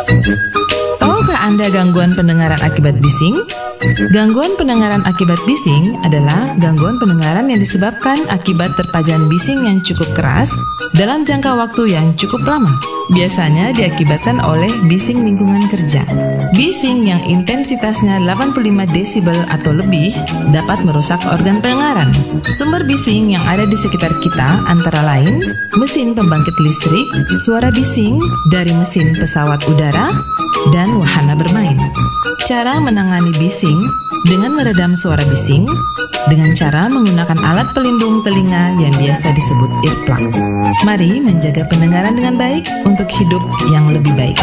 Tahukah Anda gangguan pendengaran akibat bising? Gangguan pendengaran akibat bising adalah gangguan pendengaran yang disebabkan akibat terpajan bising yang cukup keras dalam jangka waktu yang cukup lama. Biasanya diakibatkan oleh bising lingkungan kerja. Bising yang intensitasnya 85 desibel atau lebih dapat merusak organ pendengaran. Sumber bising yang ada di sekitar kita antara lain mesin pembangkit listrik, suara bising dari mesin pesawat udara, dan wahana bermain. Cara menangani bising dengan meredam suara bising dengan cara menggunakan alat pelindung telinga yang biasa disebut earplug. Mari menjaga pendengaran dengan baik untuk hidup yang lebih baik.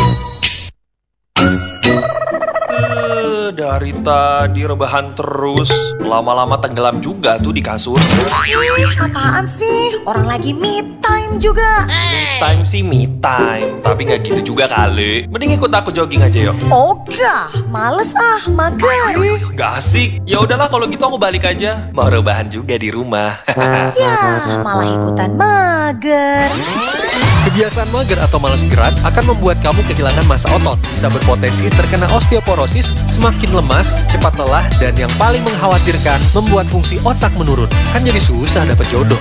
Dari tadi rebahan terus, lama-lama tenggelam juga tuh di kasur. Ih, apaan sih? Orang lagi me time juga. Me time sih me time, tapi nggak gitu juga kali. Mending ikut aku jogging aja yuk. Ogah, males mager. Nggak asik. Ya udahlah kalau gitu aku balik aja. Mau rebahan juga di rumah. Ya, malah ikutan mager. Kebiasaan mager atau malas gerak akan membuat kamu kehilangan massa otot, bisa berpotensi terkena osteoporosis, semakin lemas, cepat lelah, dan yang paling mengkhawatirkan, membuat fungsi otak menurun. Kan jadi susah dapat jodoh.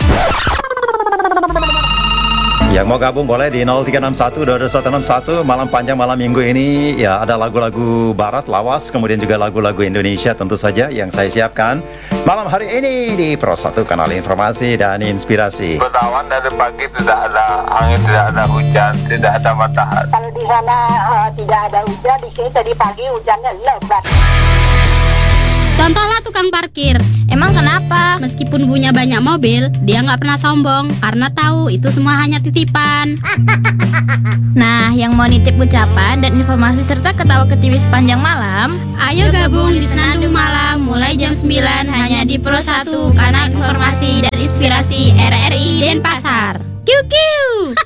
Yang mau gabung boleh di 0361 Malam panjang malam minggu ini ya ada lagu-lagu barat lawas, kemudian juga lagu-lagu Indonesia tentu saja yang saya siapkan malam hari ini di Pro 1 Kanal Informasi dan Inspirasi. Bertawan dari pagi, tidak ada angin, tidak ada hujan, tidak ada matahari. Kalau di sana tidak ada hujan, di sini tadi pagi hujannya lebat. Contohlah tukang parkir. Emang kenapa? Meskipun punya banyak mobil, dia nggak pernah sombong karena tahu itu semua hanya titipan. Nah, yang mau nitip ucapan dan informasi serta ketawa-ketiwi sepanjang malam, ayo gabung di Senandung Malam mulai jam 9 hanya di Pro 1 Kanal Informasi dan Inspirasi RRI Denpasar. Kiu kiu.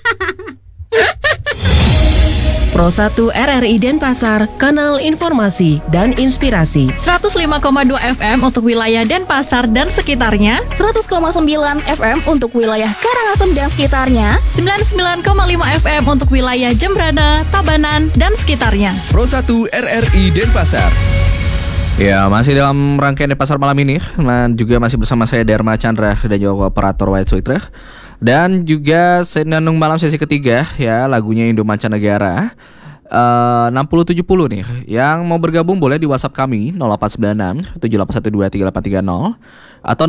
Pro 1 RRI Denpasar, Kanal Informasi dan Inspirasi. 105,2 FM untuk wilayah Denpasar dan sekitarnya, 100,9 FM untuk wilayah Karangasem dan sekitarnya, 99,5 FM untuk wilayah Jembrana, Tabanan, dan sekitarnya. Pro 1 RRI Denpasar. Ya, masih dalam rangkaian Denpasar malam ini, juga masih bersama saya Dharma Chandra dan juga operator White Suitra. Dan juga Senandung Malam sesi ketiga ya, lagunya Indo Mancanegara 6070 nih. Yang mau bergabung boleh di WhatsApp kami 0896 78123830 atau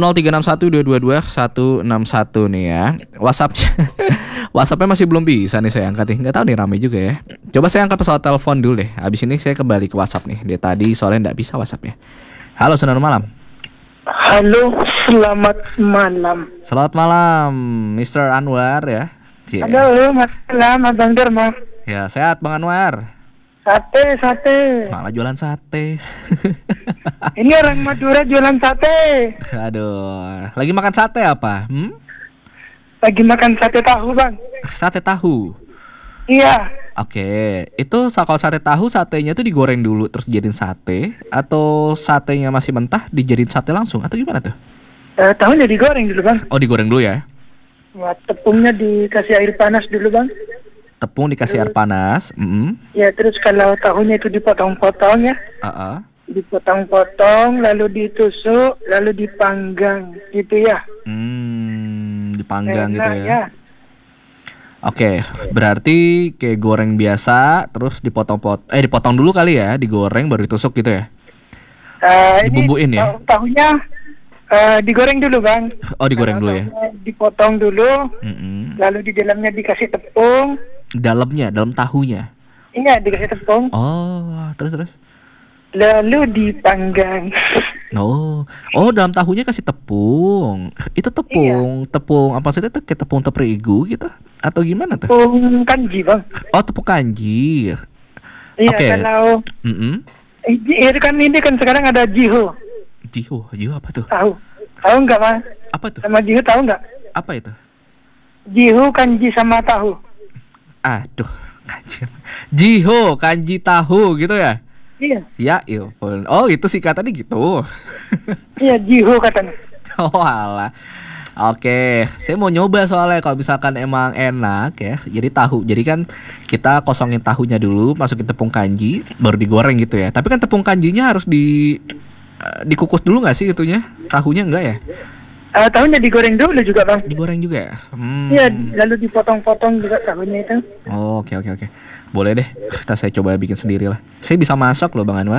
0361222161 nih ya. WhatsAppnya masih belum bisa nih saya angkat nih. Nggak tahu nih, rame juga ya. Coba saya angkat pesawat telepon dulu deh. Habis ini saya kembali ke WhatsApp nih. Dia tadi soalnya nggak bisa WhatsAppnya. Halo Senandung Malam. Halo, selamat malam. Selamat malam, Mr. Anwar ya. Halo, malam, Abang Dharma. Ya, sehat Bang Anwar. Sate. Malah jualan sate. Ini orang Madura jualan sate. Aduh, lagi makan sate apa? Lagi makan sate tahu, Bang. Sate tahu? Iya. Oke, itu kalau sate tahu, satenya tuh digoreng dulu terus dijadiin sate, atau satenya masih mentah dijadiin sate langsung, atau gimana tuh? Tahunya digoreng dulu, Bang. Oh, digoreng dulu ya? Ya, tepungnya dikasih air panas dulu, Bang. Tepung dikasih air panas. Ya, terus kalau tahunya itu dipotong-potong ya. Dipotong-potong, lalu ditusuk, lalu dipanggang, gitu ya. Dipanggang gitu ya. Oke, berarti kayak goreng biasa, terus dipotong dulu kali ya, digoreng baru ditusuk gitu ya? Dibumbuin ya? Tahunya digoreng dulu, Bang. Oh, digoreng dulu ya? Dipotong dulu, lalu di dalamnya dikasih tepung. Dalam tahunya? Iya, dikasih tepung. Oh, terus? Lalu dipanggang. Oh, dalam tahunya kasih tepung. Itu tepung apa sih itu? Kayak tepung terigu gitu? Atau gimana tuh? Tepung kanji, Bang. Oh, tepung kanji. Iya, kalau ini kan sekarang ada jiho. Jiho apa tuh? Tahu nggak, Bang? Apa tuh? Sama jiho tahu nggak? Apa itu? Jiho, kanji sama tahu. Aduh, kanji. Jiho, kanji, tahu gitu ya? Iya. Ya, ilful. Oh, itu singkatannya gitu. Iya, jiho katanya. Oh, alah. Oke, saya mau nyoba soalnya kalau misalkan emang enak ya. Jadi tahu, jadi kan kita kosongin tahunya dulu, masukin tepung kanji, baru digoreng gitu ya. Tapi kan tepung kanjinya harus dikukus dulu nggak sih itunya? Tahunya enggak ya? Tahunya digoreng dulu juga bang. Digoreng juga ya? Iya, lalu dipotong-potong juga tahunya itu. Oh, oke. Boleh deh, kita saya coba bikin sendiri lah. Saya bisa masak loh Bang Anwar.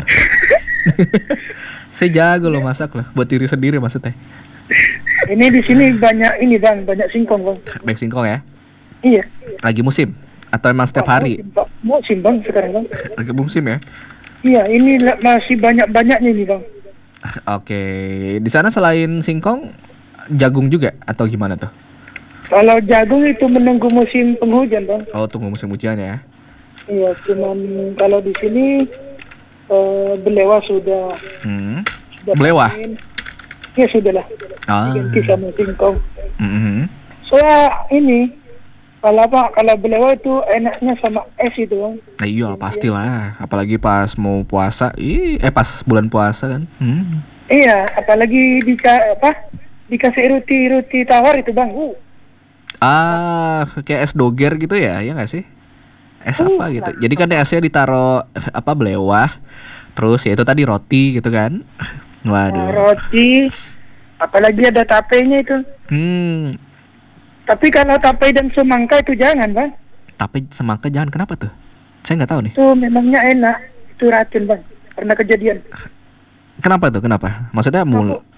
Saya jago loh masak loh, buat diri sendiri maksudnya. Ini di sini banyak banyak singkong bang. Banyak singkong ya? Iya. Lagi musim? Atau emang setiap hari? Musim bang sekarang bang. Lagi musim ya? Iya, ini masih banyak-banyaknya nih bang. Oke, di sana selain singkong, jagung juga atau gimana tuh? Kalau jagung itu menunggu musim penghujan bang. Oh, tunggu musim hujan ya? Iya, cuman kalau di sini belewa sudah. Belewa? Ya sudahlah. Diganti sama singkong. Saya ini kalau belewa itu enaknya sama es itu bang. Nah, iya pastilah, apalagi pas mau puasa, pas bulan puasa kan. Iya, apalagi dikasih roti tawar itu bang. Kayak es doger gitu ya nggak sih? Es apa gitu. Jadi kan esnya ditaruh belewah, terus ya itu tadi roti gitu kan. Waduh. Roti, apalagi ada tapenya itu. Tapi kalau tape dan semangka itu jangan bang. Tape semangka jangan, kenapa tuh? Saya nggak tahu nih. Itu memangnya enak, itu racun bang. Pernah kejadian. Kenapa tuh? Kenapa? Maksudnya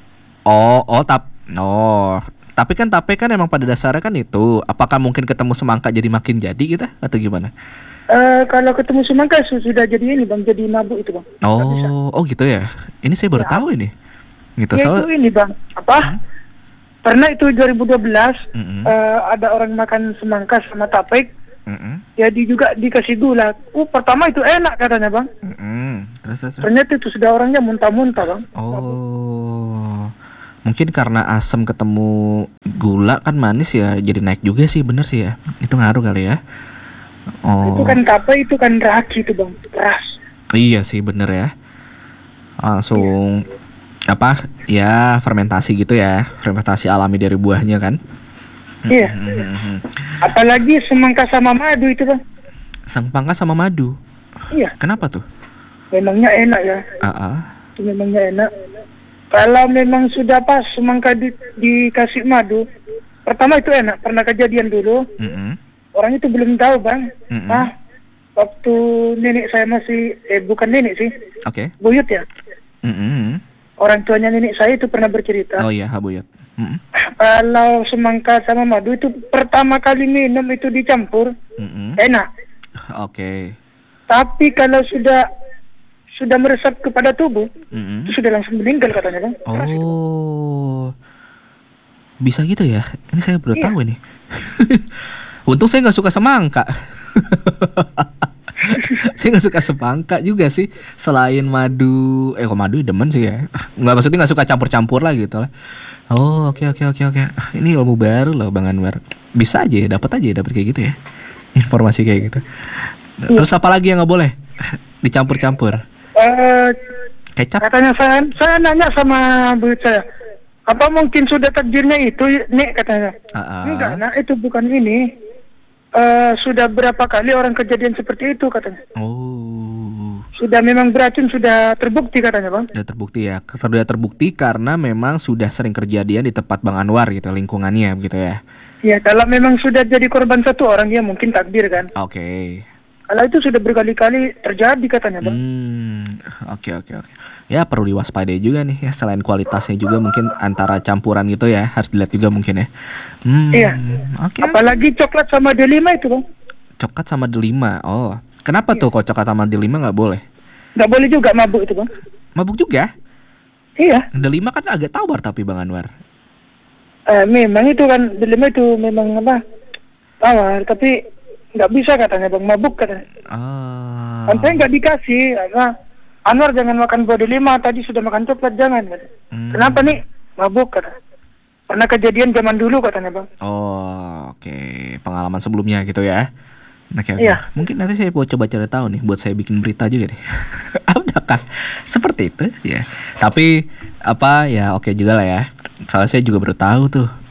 tapi kan tape kan emang pada dasarnya kan itu. Apakah mungkin ketemu semangka jadi makin jadi gitu atau gimana? Kalau ketemu semangka sudah jadi ini bang, jadi mabuk itu bang. Oh gitu ya. Ini saya baru tahu ini. Gitu ya, itu ini bang. Pernah itu 2012 ada orang makan semangka sama tape. Jadi juga dikasih gula. Pertama itu enak katanya bang. Terus. Ternyata itu sudah orangnya muntah-muntah bang. Mungkin karena asam ketemu gula kan manis ya, jadi naik juga sih, bener sih ya. Itu ngaruh kali ya. Itu kan tape itu kan raki itu bang, keras. Iya sih bener ya. Langsung fermentasi gitu ya, fermentasi alami dari buahnya kan. Iya. Apalagi semangka sama madu itu bang. Semangka sama madu. Iya. Kenapa tuh? Memangnya enak ya. Itu memangnya enak. Kalau memang sudah pas semangka dikasih madu, pertama itu enak. Pernah kejadian dulu. Orang itu belum tahu bang. Waktu nenek saya masih bukan nenek sih. Buyut ya. Orang tuanya nenek saya itu pernah bercerita. Oh iya, Buyut. Kalau semangka sama madu itu pertama kali minum itu dicampur, enak. Tapi kalau sudah meresap kepada tubuh, itu sudah langsung meninggal katanya bang. Bisa gitu ya? Ini saya baru tahu ini. Untung saya nggak suka semangka. Saya nggak suka semangka juga sih. Selain madu, kok madu demen sih ya. Maksudnya nggak suka campur-campur lah gitu lah. Oke. Ini ilmu baru loh Bang Anwar. Bisa aja, dapat kayak gitu ya. Informasi kayak gitu. Terus apa lagi yang nggak boleh dicampur-campur? Kecap. Katanya saya nanya sama bu saya, apa mungkin sudah takdirnya itu, Nek, katanya. Enggak, nah itu bukan ini. Sudah berapa kali orang kejadian seperti itu katanya. Sudah memang beracun, sudah terbukti katanya bang. Sudah terbukti ya. Sudah terbukti karena memang sudah sering kejadian di tempat Bang Anwar gitu, lingkungannya gitu ya. Ya kalau memang sudah jadi korban satu orang ya mungkin takdir kan. Kalau itu sudah berkali-kali terjadi katanya bang. Oke. Ya perlu diwaspadai juga nih ya, selain kualitasnya juga mungkin antara campuran gitu ya, harus dilihat juga mungkin ya. Iya. Apalagi coklat sama delima itu bang. Coklat sama delima. Kenapa tuh kok coklat sama delima nggak boleh? Nggak boleh juga mabuk itu bang. Mabuk juga? Iya. Delima kan agak tawar tapi Bang Anwar. Memang itu kan delima itu memang tawar, tapi nggak bisa katanya bang, mabuk katanya. Saya nggak dikasih. Anwar jangan makan buah delima, tadi sudah makan coklat jangan katanya. Kenapa nih? Mabuk katanya. Pernah kejadian zaman dulu katanya bang. Pengalaman sebelumnya gitu ya. Oke. Iya. Mungkin nanti saya mau coba cari tahu nih, buat saya bikin berita juga nih. Apakah seperti itu ya? Tapi oke juga lah ya. Soalnya saya juga baru tahu tuh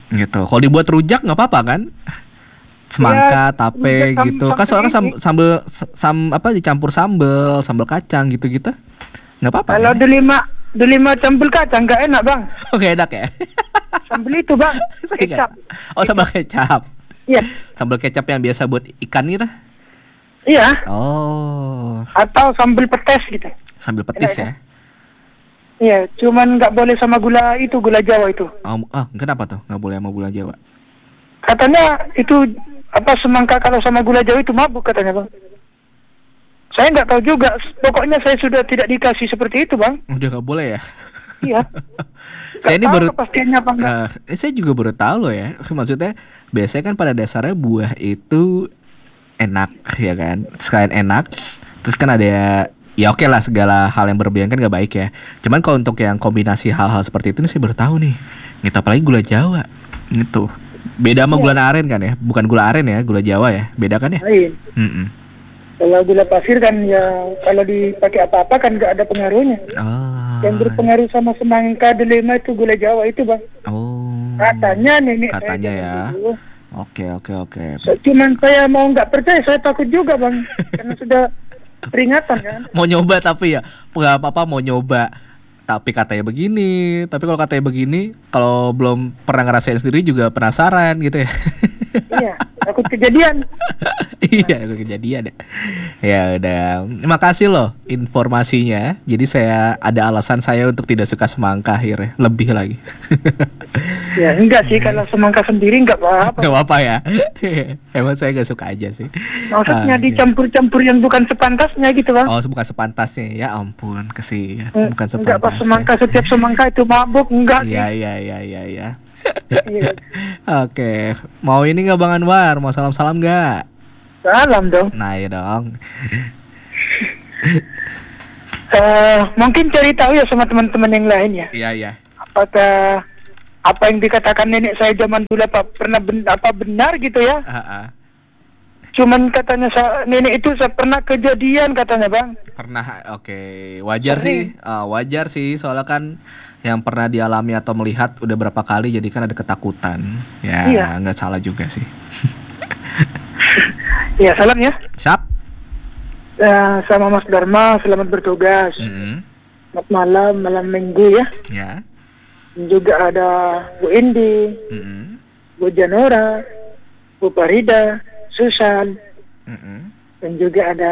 Gitu. Kalau dibuat rujak nggak apa-apa kan? Semangka, tape gitu. Kan soalnya sambal dicampur sambal kacang gitu-gitu. Nggak apa-apa. Kalau kan? delima campur kacang nggak enak, Bang. Oke, enak ya. Sambal itu, Bang. Kecap. Oh, sambal kecap. Iya. Sambal kecap yang biasa buat ikan gitu. Iya. Oh. Atau sambal petis gitu. Sambal petis ya. Iya, cuman nggak boleh sama gula Jawa itu. Kenapa tuh nggak boleh sama gula Jawa? Katanya itu semangka kalau sama gula Jawa itu mabuk katanya, Bang. Saya nggak tahu juga. Pokoknya saya sudah tidak dikasih seperti itu, Bang. Udah nggak boleh ya? Iya. Saya ini baru kepastiannya apa enggak. Saya juga baru tahu loh ya. Maksudnya biasanya kan pada dasarnya buah itu enak ya kan. Sekalian enak. Terus kan ada ya oke lah, segala hal yang berlebihan kan gak baik ya. Cuman kalau untuk yang kombinasi hal-hal seperti itu nih saya baru tahu nih. Gitu, apalagi gula Jawa. Gitu. Beda sama gula aren kan ya. Bukan gula aren ya, gula Jawa ya. Beda kan ya? Lain. Kalau gula pasir kan ya kalau dipakai apa-apa kan gak ada pengaruhnya. Yang berpengaruh sama semangka delima itu gula Jawa itu, Bang. Katanya nenek katanya saya ya. Dulu. Oke. Cuman saya mau nggak percaya, saya takut juga, Bang. Karena sudah peringatan kan. Mau nyoba tapi ya nggak apa-apa, mau nyoba tapi katanya begini. Tapi kalau katanya begini, kalau belum pernah ngerasain sendiri juga penasaran gitu ya. Iya, takut kejadian. Iya, takut kejadian ya. Ya udah, makasih loh informasinya. Jadi saya ada alasan saya untuk tidak suka semangka akhirnya, lebih lagi. Ya enggak sih, kalau semangka sendiri enggak apa-apa. Enggak apa-apa ya. Emang saya enggak suka aja sih. Maksudnya dicampur-campur yang bukan sepantasnya gitu, Bang. Oh, bukan sepantasnya. Ya ampun, kesian. Bukan sepantasnya. Enggak pas semangka, setiap semangka itu mabuk, enggak sih. Iya. Oke, mau ini nggak Bang Anwar? Mau salam-salam nggak? Salam dong. Nah ya dong. Mungkin cari tahu ya sama teman-teman yang lain ya. Iya. Apakah apa yang dikatakan nenek saya zaman dulu benar gitu ya? Cuman katanya nenek itu pernah kejadian katanya, Bang. Pernah, oke. Wajar sih. Soalnya kan yang pernah dialami atau melihat udah berapa kali, jadi kan ada ketakutan. Ya, iya. Nggak salah juga sih. Ya, salam ya. Siap. Sama Mas Dharma, selamat bertugas. Selamat malam minggu ya. Ya. Juga ada Bu Indi, Bu Janora, Bu Farida, Susan, dan juga ada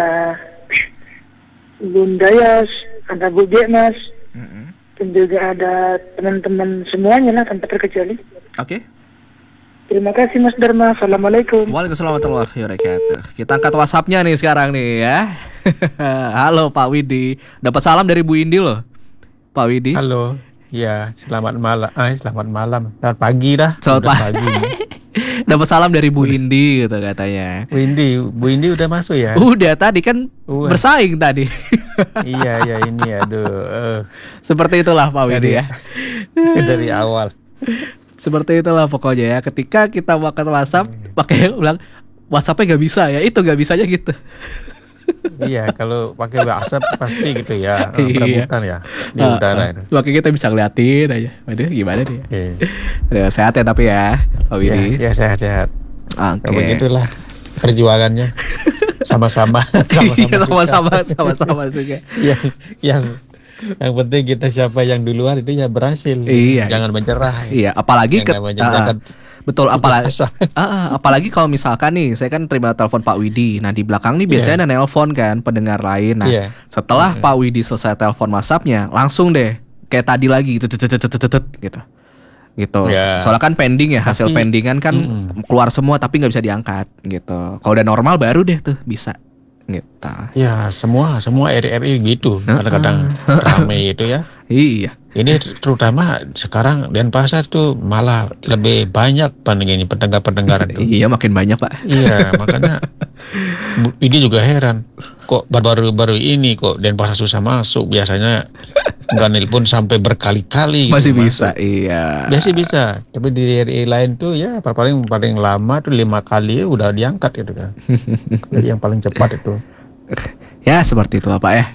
Bunda Yas, ada Bu Mas, dan juga ada teman-teman semuanya lah tanpa terkecuali. Oke. Terima kasih Mas Dharma. Assalamualaikum. Waalaikumsalam warahmatullahi wabarakatuh. Kita angkat WhatsApp-nya nih sekarang nih ya. Halo Pak Widi. Dapat salam dari Bu Indi loh. Pak Widi. Halo. Ya, selamat malam. Selamat malam. Selamat pagi dah. Selamat pagi. Dapat salam dari Bu Indi gitu katanya. Bu Indi udah masuk ya? Udah, tadi kan bersaing tadi. Iya ini aduh. Seperti itulah Pak Widi ya. Dari awal. Seperti itulah pokoknya ya. Ketika kita pakai WhatsApp, pakai bilang WhatsApp-nya nggak bisa ya. Itu nggak bisanya gitu. Iya, kalau pakai WhatsApp pasti gitu ya. Perebutan ya di udara itu. Makanya kita bisa ngeliatin aja. Waduh, gimana nih? Aduh, sehat ya tapi ya, Pak Widi. Ya sehat. Oke. Begitulah perjuangannya. Sama-sama juga. Yang penting kita siapa yang duluan itu ya berhasil. Iya. Jangan menyerah. Iya, apalagi betul, apalagi kalau misalkan nih saya kan terima telepon Pak Widi. Nah, di belakang nih biasanya ada nelpon kan pendengar lain. Nah, setelah Pak Widi selesai telepon WhatsApp-nya, langsung deh kayak tadi lagi gitu. Soalnya kan pending ya, hasil pendingan kan keluar semua tapi nggak bisa diangkat gitu. Kalau udah normal baru deh tuh bisa gitu. Ya, semua RRI gitu. Kadang-kadang ramai itu ya. Iya. Ini terutama sekarang Denpasar tuh malah lebih banyak ini pendengar itu. Iya, makin banyak Pak. Iya, makanya ini juga heran. Kok baru-baru ini kok Denpasar susah masuk. Biasanya nggak nelpon sampai berkali-kali. Masih gitu, bisa, iya. Masih bisa. Tapi di RRI lain tuh ya paling lama tuh 5 kali udah diangkat gitu kan. Jadi yang paling cepat itu. Ya seperti itu Pak ya.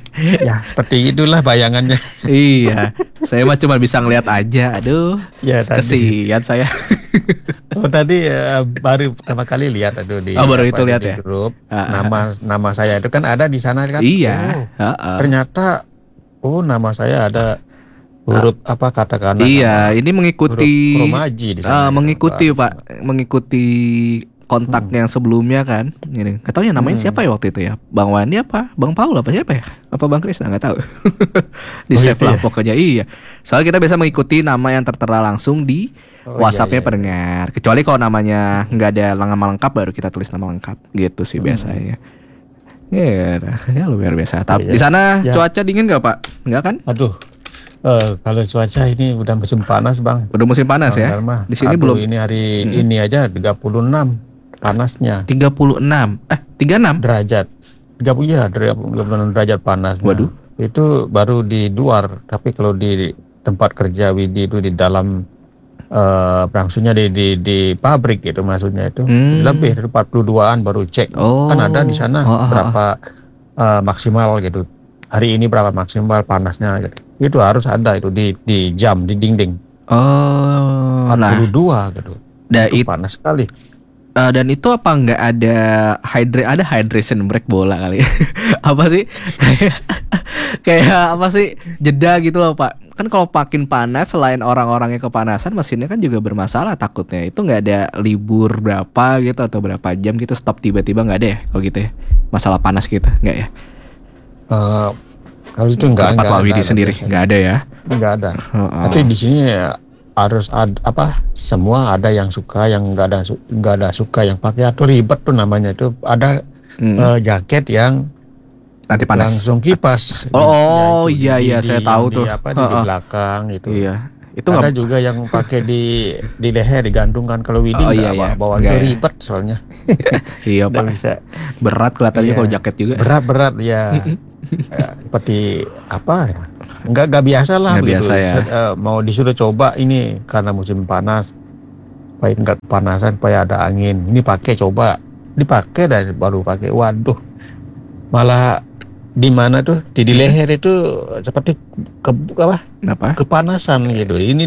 Ya seperti itulah bayangannya. Iya, saya mah cuma bisa ngeliat aja. Aduh, ya, kesian saya. Tadi baru pertama kali lihat di baru itu lihat di ya grup. Nama saya itu kan ada di sana kan. Iya. Ternyata nama saya ada huruf katakanlah. Iya, ini mengikuti Romaji di sana. Mengikuti Pak, mengikuti kontak yang sebelumnya kan. Ini nggak tahu ya namanya siapa ya waktu itu ya. Bang Wandi apa Bang Paul apa siapa ya? Apa Bang Krisna nggak tahu. Di save lah pokoknya. Iya. Soalnya kita biasa mengikuti nama yang tertera langsung di WhatsApp-nya pendengar. Kecuali kalau namanya nggak ada nama lengkap baru kita tulis nama lengkap gitu sih biasanya. Ya luar biasa. Tapi di sana cuaca dingin nggak Pak? Nggak kan? Aduh. Kalau cuaca ini udah musim panas Bang. Udah musim panas ya? Di sini belum. Ini hari ini aja 36 panasnya. 36 36 derajat. 36 derajat panasnya. Waduh. Itu baru di luar, tapi kalau di tempat kerja Widi itu di dalam maksudnya di pabrik gitu maksudnya itu lebih dari 42-an baru cek. Kan ada di sana berapa maksimal gitu. Hari ini berapa maksimal panasnya gitu. Itu harus ada itu di jam di dinding. 42 gitu. Itu panas sekali. Dan itu apa nggak ada hydration break bola kali? Apa sih? kayak apa sih jeda gitu loh Pak? Kan kalau makin panas selain orang-orangnya kepanasan, mesinnya kan juga bermasalah takutnya. Itu nggak ada libur berapa gitu atau berapa jam gitu stop tiba-tiba nggak ada ya kalau gitu ya? Masalah panas gitu nggak ya? Kalau itu nggak Pak Widi sendiri nggak ada ya? Nggak ada. Tapi di sini harus ada semua ada yang suka, yang nggak ada suka yang pakai atau ribet tuh namanya itu ada jaket yang nanti panas langsung kipas. Iya saya tahu tuh di belakang itu. Iya. Itu ada juga yang pakai di leher digantungkan. Kalau Widi bawa itu ribet soalnya. Iya Pak. Berat kelihatannya kalau jaket juga. Berat ya. Seperti apa ya? Enggak biasa lah begitu. Ya. Mau disuruh coba ini karena musim panas, supaya enggak kepanasan, supaya ada angin. Ini coba dipakai dan baru pakai. Waduh, malah di mana tuh di leher itu seperti kepanasan gitu. Ini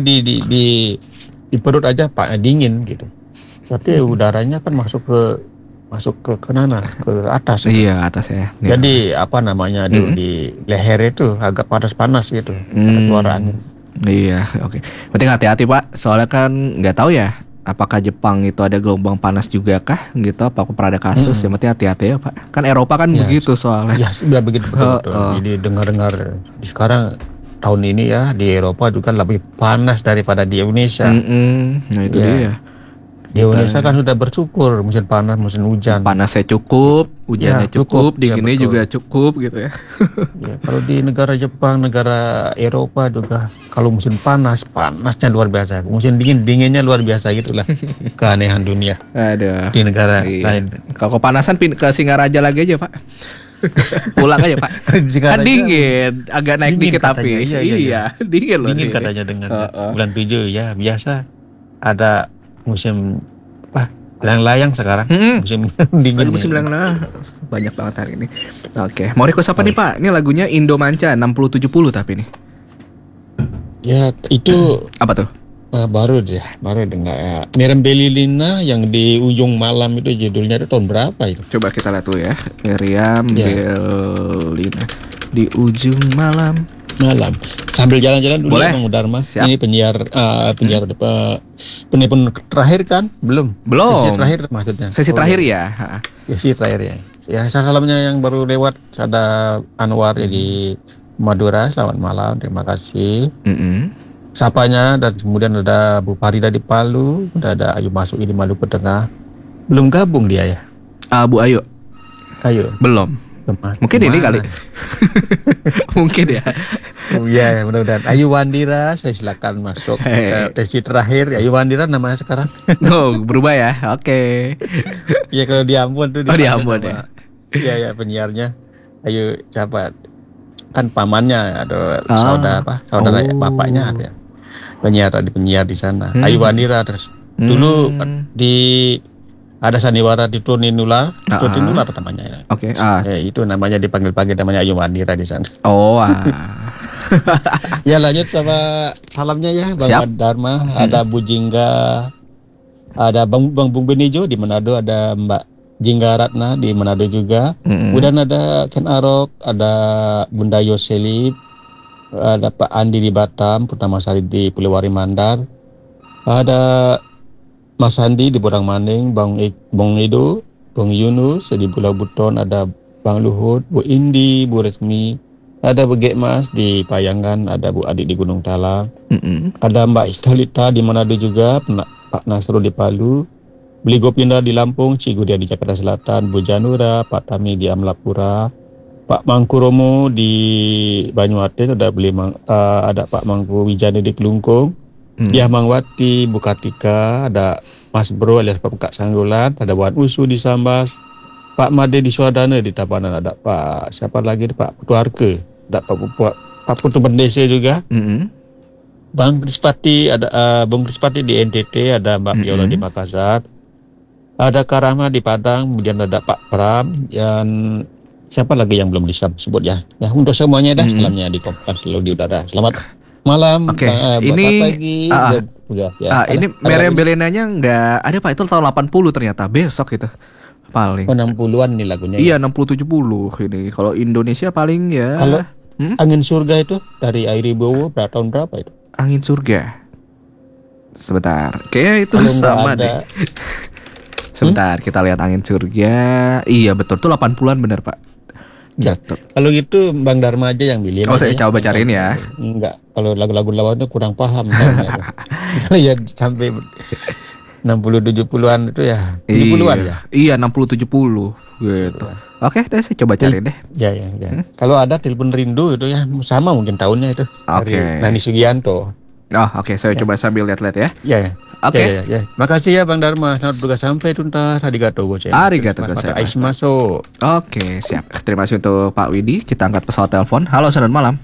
di perut aja dingin gitu. Berarti udaranya kan masuk ke atas. Iya, atas ya. Jadi di leher itu agak panas gitu. Ada suara angin. Iya, oke. Penting hati-hati Pak, soalnya kan nggak tahu ya apakah Jepang itu ada gelombang panas juga kah gitu, apakah pernah ada kasus. Yang penting hati-hati ya Pak. Kan Eropa kan begitu soalnya. Ya, sudah begitu betul. Jadi dengar-dengar sekarang tahun ini ya di Eropa juga lebih panas daripada di Indonesia. Nah itu dia. Di Indonesia kan sudah bersyukur musim panas, musim hujan. Panasnya cukup, hujannya cukup, dinginnya juga cukup gitu ya. Ya, kalau di negara Jepang, negara Eropa juga kalau musim panasnya luar biasa. Musim dinginnya luar biasa gitulah. Keanehan dunia. Aduh. Di negara lain. Kalau kepanasan ke Singaraja lagi aja Pak. Pulang aja Pak. Kan dingin, agak naik dikit tapi. Iya, dingin loh. Dingin katanya dengan bulan 7 ya biasa. Ada musim layang-layang sekarang. Musim dingin. Musim layang-layang banyak banget hari ini. Oke, mau request apa nih Pak? Ini lagunya Indo Manca 6070 tapi nih. Ya itu apa tuh? Baru dengar ya. Miriam Bellina yang di ujung malam itu judulnya itu tahun berapa itu? Coba kita lihat dulu ya. Miriam Bellina di ujung malam. Sambil jalan-jalan dulu Bang Dharma. Siap. Ini penyiar penelpon terakhir kan? Belum. Sesi terakhir maksudnya. Sesi terakhir ya. Sesi terakhir ya. Ya salamnya yang baru lewat ada Anwar di Madura. Selamat malam, terima kasih. Sapanya dan kemudian ada Bu Farida di Palu, ada Ayu Masuki di Maluku Tengah. Belum gabung dia ya? Bu Ayu. Belum. Mungkin ini kali. Mungkin ya. Ya mudah-mudahan. Ayu Wandira, saya silakan masuk ke sesi terakhir. Ayu Wandira namanya sekarang. Berubah ya. Oke. Ya kalau di Ambon tuh. Di Ambon ya. Iya penyiarnya. Ayu siapa? Kan pamannya ada saudara bapaknya ada. Penyiar di sana. Ayu Wandira terus. Dulu di ada sandiwara Tituninula namanya ya. Oke. Itu namanya dipanggil-panggil namanya Ayu Mandira di sana. Oh. Ya lanjut sama salamnya ya Bang Dharma, ada Bu Jingga, ada Bang Benijo di Manado, ada Mbak Jingga Ratna di Manado juga. Kemudian ada Ken Arok, ada Bunda Yoselip, ada Pak Andi di Batam, Purnama Sari di Pulewari Mandar, ada Mas Andi di Bodang Maning, Bang Edo, Bang Yunus di Pulau Buton, ada Bang Luhut, Bu Indi, Bu Resmi, ada Bu Mas di Payangan, ada Bu Adik di Gunung Talang, ada Mbak Istalita di Manado juga, Pak Nasrul di Palu, Beli Gopinda di Lampung, Cigudia di Jakarta Selatan, Bu Janura, Pak Tami di Amlapura, Pak Mangku Romo di Banyuaten, ada Pak Mangku Wijani di Kelungkung, Diah Mangwati, Bu Kartika, ada Mas Bro alias Pak Pekak Sanggulan, ada Wan Usu di Sambas, Pak Made di Suadana di Tabanan, ada Pak siapa lagi, Pak Putu Harke, ada Pak Putu Bendese juga, Bang Krispati, ada Bung Krispati di NTT, ada Mbak Viola di Makassar, ada Karama di Padang, kemudian ada Pak Pram, dan siapa lagi yang belum disebut ya. Ya untuk semuanya dah salamnya dikompkan selalu di udara. Selamat malam. Oke. Ini pagi. Ini Meriam Belenanya nggak ada Pak, itu tahun 80 ternyata, besok itu paling. 60-an nih lagunya. Iya, 60-70 ini. Kalau Indonesia paling ya. Kalau Angin Surga itu dari Airi Bowo tahun berapa itu? Angin Surga. Sebentar. Kayaknya itu sama deh. Sebentar, kita lihat Angin Surga. Iya, betul tuh 80-an benar, Pak. Ya, kalau gitu Bang Dharma aja yang pilih. Saya coba cariin ya. Enggak, kalau lagu-lagu lawannya kurang paham. Kalau ya sampai 60-70-an itu ya. 70-an ya. Iya, 60-70 gitu. Oke, deh saya coba cari deh. Ya. Kalau ada Telepon Rindu itu ya sama mungkin tahunnya itu. Oke. Dari Nani Sugianto. Oh, oke, saya coba sambil lihat-lihat ya. Iya. Oke. Ya. Makasih ya Bang Dharma. Selamat bertugas sampai tuntas. Arigatou gozaimasu. Arigatou gozaimasu. Aismaso. Oke, siap. Terima kasih untuk Pak Widi. Kita angkat pesawat telepon. Halo, selamat malam.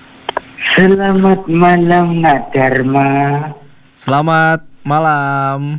Selamat malam, Nak Dharma. Selamat malam.